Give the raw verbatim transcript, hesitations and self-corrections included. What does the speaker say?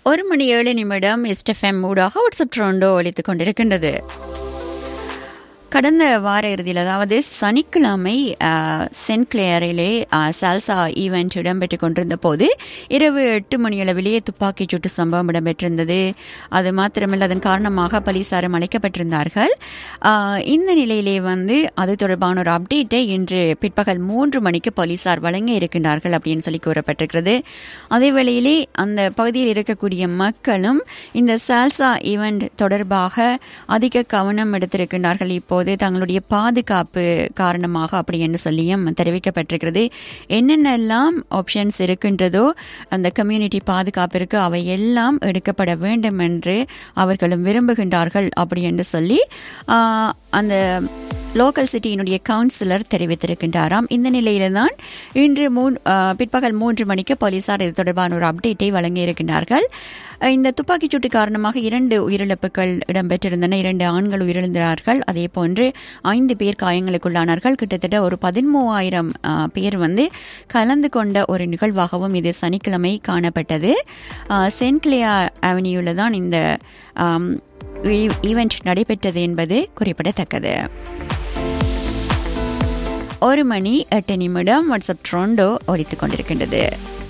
ஒரு மணி ஏழு நிமிடம் எஸ்டெஃப்எம் ஊடாக வாட்ஸ்அப் ட்ரோண்டோ ஒலித்துக் கொண்டிருக்கின்றது. கடந்த வார இறுதியில், அதாவது சனிக்கிழமை சென்ட் கிளேரிலே சால்சா ஈவெண்ட் இடம்பெற்றுக் கொண்டிருந்த போது இரவு எட்டு மணியளவிலேயே துப்பாக்கிச் சூட்டு சம்பவம் இடம்பெற்றிருந்தது. அது மாத்திரமல்ல, அதன் காரணமாக போலீசாரும் அழைக்கப்பட்டிருந்தார்கள். இந்த நிலையிலே வந்து அது தொடர்பான ஒரு அப்டேட்டை இன்று பிற்பகல் மூன்று மணிக்கு போலீசார் வழங்க இருக்கின்றார்கள் அப்படின்னு சொல்லி கூறப்பட்டிருக்கிறது. அதே வேளையிலே அந்த பகுதியில் இருக்கக்கூடிய மக்களும் இந்த சால்சா ஈவெண்ட் தொடர்பாக அதிக கவனம் எடுத்திருக்கின்றார்கள். இப்போ தங்களுடைய பாதுகாப்பு காரணமாக அப்படி என்று சொல்லியும் தெரிவிக்கப்பட்டிருக்கிறது. என்னென்னலாம் ஆப்ஷன்ஸ் இருக்கின்றதோ அந்த கம்யூனிட்டி பாதுகாப்பிற்கு அவை எல்லாம் எடுக்கப்பட வேண்டும் என்று அவர்களும் விரும்புகின்றார்கள் அப்படி என்று சொல்லி அந்த லோக்கல் சிட்டியினுடைய கவுன்சிலர் தெரிவித்திருக்கின்றாராம். இந்த நிலையில்தான் இன்று மூன் பிற்பகல் மூன்று மணிக்கு போலீசார் இது தொடர்பான ஒரு அப்டேட்டை வழங்கியிருக்கிறார்கள். இந்த துப்பாக்கிச் சூட்டு காரணமாக இரண்டு உயிரிழப்புகள் இடம்பெற்றிருந்தன. இரண்டு ஆண்கள் உயிரிழந்தார்கள். அதே போன்று ஐந்து பேர் காயங்களுக்குள்ளானார்கள். கிட்டத்தட்ட ஒரு பதிமூவாயிரம் பேர் வந்து கலந்து கொண்ட ஒரு நிகழ்வாகவும் இது சனிக்கிழமை காணப்பட்டது. சென்ட் கிளேர் அவென்யூவில் தான் இந்த ஈவெண்ட் நடைபெற்றது என்பது குறிப்பிடத்தக்கது. ஒரு மணி எட்டு நிமிடம் வாட்ஸ்அப் ட்ரோண்டோ ஒலித்துக் கொண்டிருக்கின்றது.